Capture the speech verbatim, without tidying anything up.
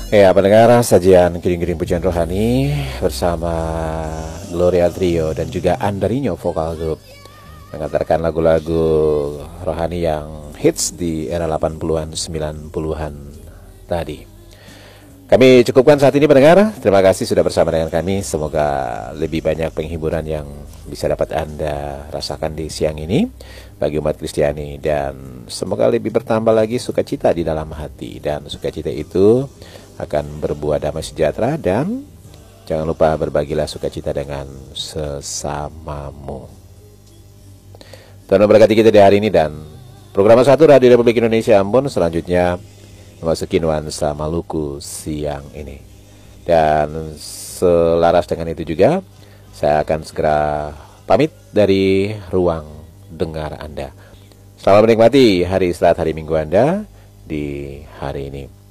Ya, pendengar sajian Giring-Giring Pujian Rohani bersama Gloria Trio dan juga Andariño Vocal Group mengantarkan lagu-lagu rohani yang hits di era delapan puluhan, sembilan puluhan tadi. Kami cukupkan saat ini pendengar. Terima kasih sudah bersama dengan kami. Semoga lebih banyak penghiburan yang bisa dapat Anda rasakan di siang ini bagi umat Kristiani, dan semoga lebih bertambah lagi sukacita di dalam hati, dan sukacita itu akan berbuah damai sejahtera, dan jangan lupa berbagilah sukacita dengan sesamamu. Tuhan memberkati kita di hari ini, dan program satu Radio Republik Indonesia Ambon selanjutnya memasuki nuansa Maluku siang ini. Dan selaras dengan itu juga saya akan segera pamit dari ruang dengar Anda. Selamat menikmati hari istirahat hari Minggu Anda di hari ini.